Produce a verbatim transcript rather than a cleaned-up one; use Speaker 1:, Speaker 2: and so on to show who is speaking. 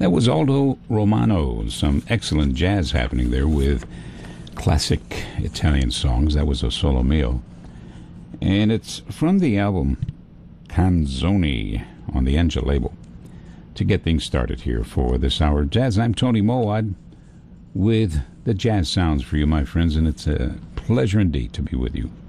Speaker 1: That was Aldo Romano. Some excellent jazz happening there with classic Italian songs. That was a solo mio. And it's from the album Canzoni on the Angel label. To get things started here for this hour of jazz, I'm Tony Moad with the jazz sounds for you, my friends, and it's a pleasure indeed to be with you.